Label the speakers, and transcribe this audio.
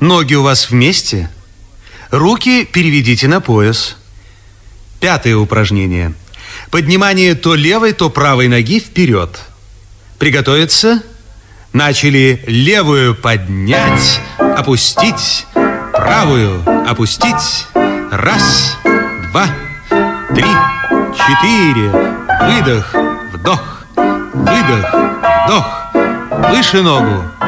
Speaker 1: Ноги у вас вместе. Руки переведите на пояс. 5-е упражнение. Поднимание то левой, то правой ноги вперед. Приготовиться. Начали. Левую поднять, опустить. Правую опустить. 1, 2, 3, 4. Выдох, вдох. Выдох, вдох. Выше ногу.